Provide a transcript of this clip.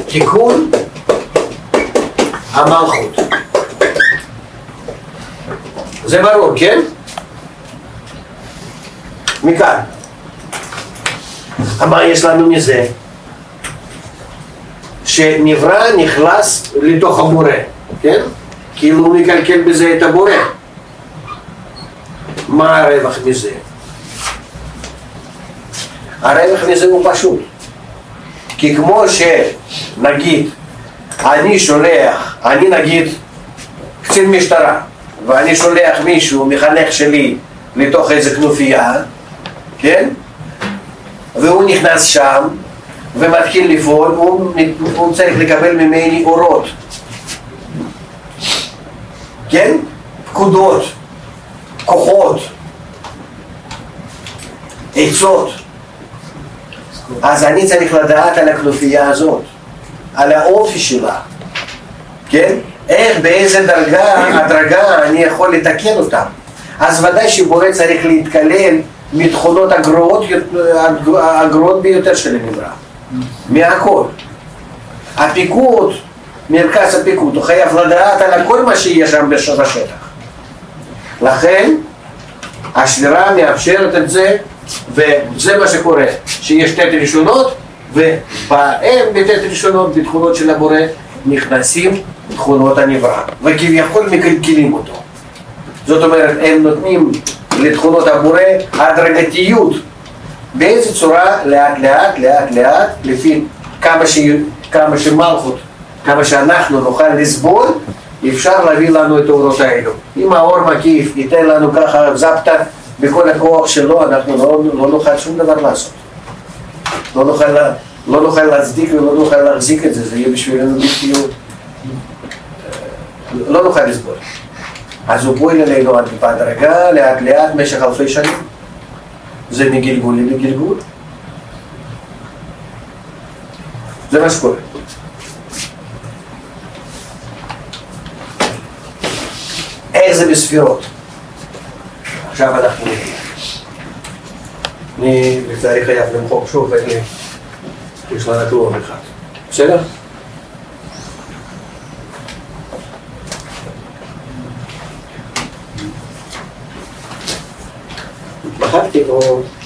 תיקון המלכות. זה ברור, כן? מכאן. מה יש לנו מזה? שנברא נכנס לתוך הבורא, כן? כאילו הוא מקלקל בזה את הבורא. מה הרווח מזה? הרווח מזה הוא פשוט. כי כמו שנגיד, אני נגיד קצין משטרה, ואני שולח מישהו, מחנך שלי, לתוך איזה כנופיה, כן? והוא נכנס שם, ומתחיל לפעול, הוא צריך לקבל ממני אורות. כן? פקודות, כוחות, עצות. אז אני צריך לדעת על הכנופיה הזאת, על האופי שלה, כן? איך, באיזה הדרגה אני יכול לתקן אותם. אז ודאי שבורא צריך להתקלל מתכונות הגרועות ביותר של הנברא, מהכל. הפיקוד, מרכז הפיקוד, הוא חייב לדעת על כל מה שיש שם בשטח. לכן, השבירה מאפשרת את זה, וזה מה שקורה, שיש תת ראשונות, ובהם בתת ראשונות, בתכונות של הבורא, נכנסים תכונות הנברא, וכביכול מקלקלים אותו. זאת אומרת, הם נותנים לתכונות הבורא הדרגתיות. באיזה צורה? לאט לאט, לפי כמה שמלכות, כמה שאנחנו נוכל לסבול, אפשר להביא לנו את האורות האלו. אם האור מקיף ייתן לנו ככה זפתה בכל הכוח שלו, אנחנו לא נוכל שום דבר לעשות. לא נוכל להצדיק ולא נוכל להחזיק את זה, זה יהיה בשבילנו בלתיות. לא נוכל לסבול. אז הוא פועל אלינו עד בהדרגה, לאט לאט, במשך אלפי שנים. זה מגלגול לגלגול. זה מה שקורה. איך זה בספירות? עכשיו אנחנו נראה. אני לצערי חייב למחוק שוב, יש לנו כלום אחד. בסדר? מחקתי או...